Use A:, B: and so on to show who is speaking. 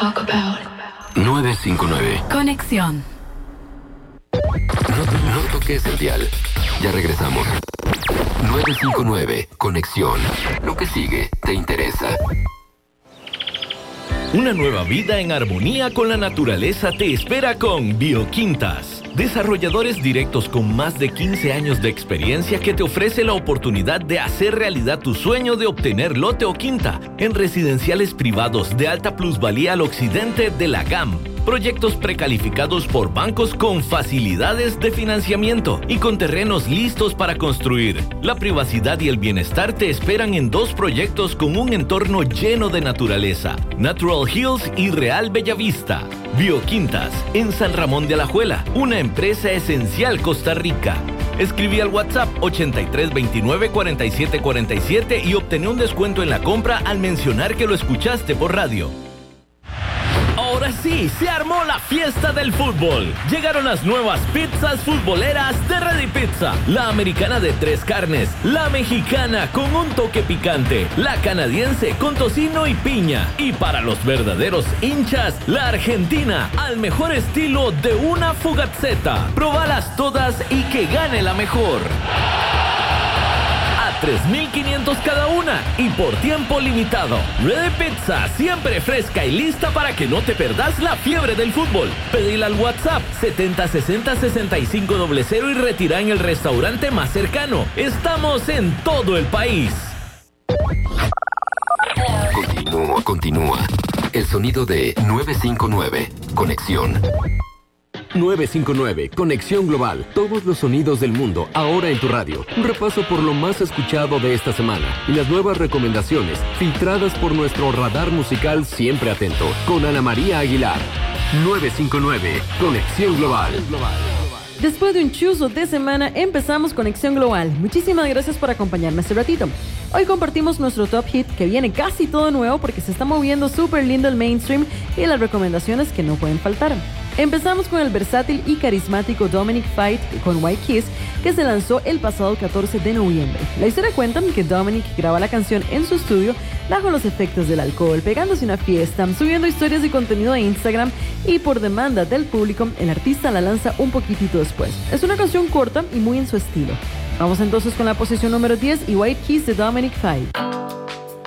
A: talk about.
B: 959.
C: Conexión.
B: No toques el dial. Ya regresamos. 959. Conexión. Lo que sigue te interesa.
D: Una nueva vida en armonía con la naturaleza te espera con Bioquintas. Desarrolladores directos con más de 15 años de experiencia que te ofrece la oportunidad de hacer realidad tu sueño de obtener lote o quinta en residenciales privados de alta plusvalía al occidente de la GAM. Proyectos precalificados por bancos con facilidades de financiamiento y con terrenos listos para construir. La privacidad y el bienestar te esperan en 2 proyectos con un entorno lleno de naturaleza: Natural Hills y Real Bellavista. Bioquintas, en San Ramón de Alajuela, una empresa esencial Costa Rica. Escribí al WhatsApp 8329-4747 y obtené un descuento en la compra al mencionar que lo escuchaste por radio. Ahora sí, se armó la fiesta del fútbol. Llegaron las nuevas pizzas futboleras de Ready Pizza. La americana de 3 carnes, la mexicana con un toque picante, la canadiense con tocino y piña. Y para los verdaderos hinchas, la argentina al mejor estilo de una Fugazzetta. Probalas todas y que gane la mejor. A 3,500 cada una y por tiempo limitado. Ready Pizza, siempre fresca y lista para que no te perdas la fiebre del fútbol. Pedila al WhatsApp 7060-6500 y retira en el restaurante más cercano. Estamos en todo el país.
B: Continúa. El sonido de 959. Conexión.
E: 959, Conexión Global. Todos los sonidos del mundo, ahora en tu radio. Un repaso por lo más escuchado de esta semana y las nuevas recomendaciones, filtradas por nuestro radar musical siempre atento, con Ana María Aguilar. 959, Conexión Global.
F: Después de un chuzo de semana, empezamos Conexión Global. Muchísimas gracias por acompañarme este ratito. Hoy compartimos nuestro top hit, que viene casi todo nuevo porque se está moviendo súper lindo el mainstream, y las recomendaciones que no pueden faltar. Empezamos con el versátil y carismático Dominic Fike con White Kiss, que se lanzó el pasado 14 de noviembre. La historia cuenta que Dominic graba la canción en su estudio bajo los efectos del alcohol, pegándose una fiesta, subiendo historias y contenido a Instagram, y por demanda del público, el artista la lanza un poquitito después. Es una canción corta y muy en su estilo. Vamos entonces con la posición número 10 y White Kiss de Dominic Fike.